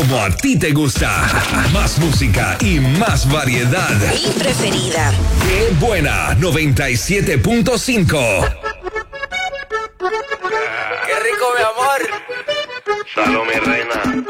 como a ti te gusta. Más música y más variedad. Mi preferida. ¡Qué buena! 97.5. ¡Qué rico, mi amor! Salud, mi reina.